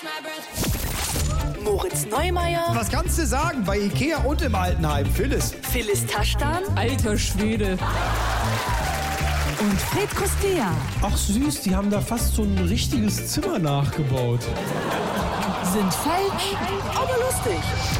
Moritz Neumeier. Was kannst du sagen bei Ikea und im Altenheim? Phyllis Taschdan. Alter Schwede. Und Fred Kostea. Ach süß, die haben da fast so ein richtiges Zimmer nachgebaut. Sind falsch, aber lustig.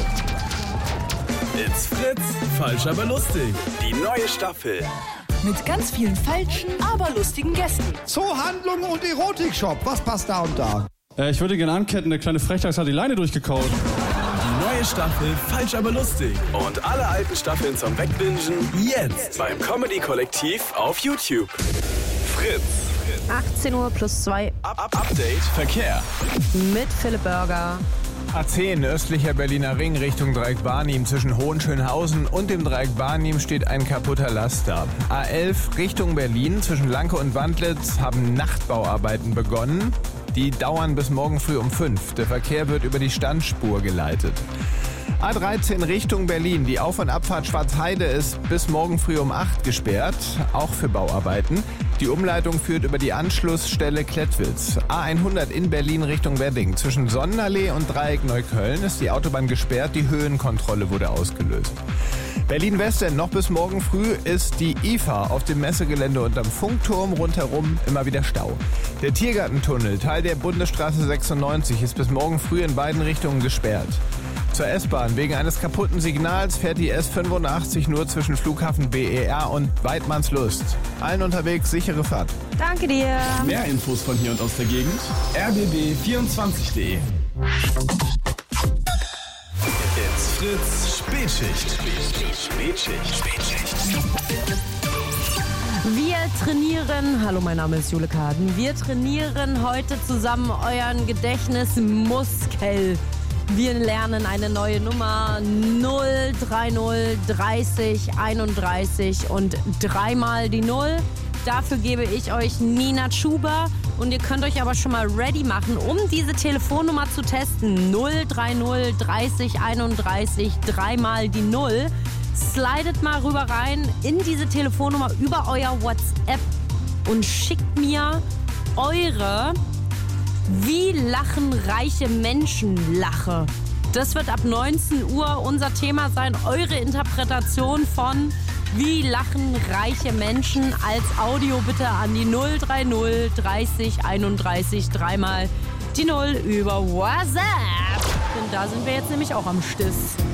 It's Fritz, falsch, aber lustig. Die neue Staffel. Mit ganz vielen falschen, aber lustigen Gästen. Zoohandlung und Erotikshop. Was passt da und da? Ich würde gerne anketten, der kleine Frechdachs hat die Leine durchgekaut. Die neue Staffel, falsch, aber lustig. Und alle alten Staffeln zum Wegbingen jetzt beim Comedy-Kollektiv auf YouTube. Fritz. 18 Uhr plus 2 Update Verkehr. mit Philipp Burger. A10 östlicher Berliner Ring Richtung Dreieck Barnim. Zwischen Hohenschönhausen und dem Dreieck Barnim steht ein kaputter Laster. A11 Richtung Berlin zwischen Lanke und Wandlitz haben Nachtbauarbeiten begonnen. Die dauern bis morgen früh um 5. Der Verkehr wird über die Standspur geleitet. A13 Richtung Berlin. Die Auf- und Abfahrt Schwarzheide ist bis morgen früh um 8 gesperrt, auch für Bauarbeiten. Die Umleitung führt über die Anschlussstelle Klettwitz. A100 in Berlin Richtung Wedding. Zwischen Sonnenallee und Dreieck Neukölln ist die Autobahn gesperrt. Die Höhenkontrolle wurde ausgelöst. Berlin-Westen noch bis morgen früh ist die IFA auf dem Messegelände unterm Funkturm rundherum immer wieder Stau. Der Tiergartentunnel, Teil der Bundesstraße 96, ist bis morgen früh in beiden Richtungen gesperrt. Zur S-Bahn. Wegen eines kaputten Signals fährt die S85 nur zwischen Flughafen BER und Weidmannslust. Allen unterwegs sichere Fahrt. Danke dir. Mehr Infos von hier und aus der Gegend. rbb24.de. It's Fritz Spätschicht. Wir trainieren, hallo, mein Name ist Jule Kaden. Wir trainieren heute zusammen euren Gedächtnismuskel. Wir lernen eine neue Nummer 030 30 31 und dreimal die 0. Dafür gebe ich euch Nina Schuber und ihr könnt euch aber schon mal ready machen, um diese Telefonnummer zu testen. 030 30 31 dreimal die 0. Slidet mal rüber rein in diese Telefonnummer über euer WhatsApp und schickt mir eure Wie lachen reiche Menschen Lache. Das wird ab 19 Uhr unser Thema sein. Eure Interpretation von Wie lachen reiche Menschen als Audio bitte an die 030 30 31 dreimal die 0 über WhatsApp. Denn da sind wir jetzt nämlich auch am Stiss.